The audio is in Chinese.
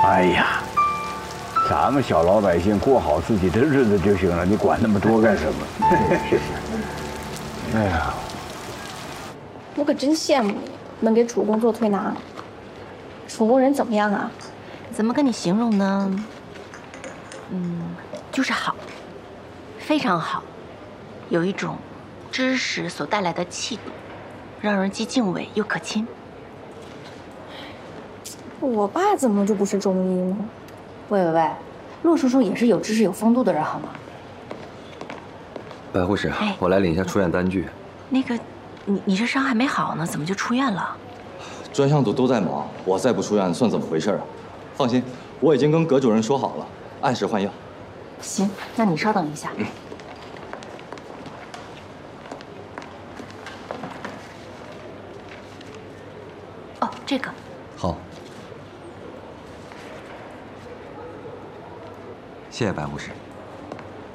哎呀，咱们小老百姓过好自己的日子就行了，你管那么多干什么？是。哎呀， 我可真羡慕你，能给主公做推拿。楚公人怎么样啊？ 怎么跟你形容呢？就是好，非常好，有一种知识所带来的气度，让人既敬畏又可亲。 我爸怎么就不是中医呢？ 喂，陆叔叔也是有知识有风度的人，好吗？ 白护士，我来领一下出院单据。 那个，你这伤还没好呢，怎么就出院了？ 专项组都在忙，我再不出院算怎么回事啊？放心，我已经跟葛主任说好了，按时换药。 行，那你稍等一下。 哦，这个。 好，谢谢白护士。